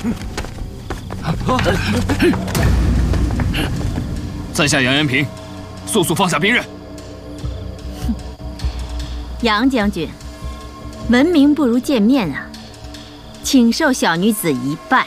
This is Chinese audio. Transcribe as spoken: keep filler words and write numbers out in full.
在下杨延平，速速放下兵刃。 杨将军，闻名不如见面啊，请受小女子一拜。